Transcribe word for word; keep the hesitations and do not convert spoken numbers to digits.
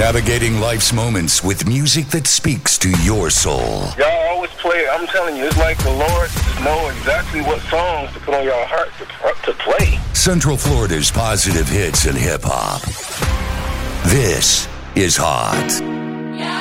Navigating life's moments with music that speaks to your soul. Y'all always play, I'm telling you, it's like the Lord know exactly what songs to put on y'all heart to, to play. Central Florida's positive hits and hip-hop. This is Hot.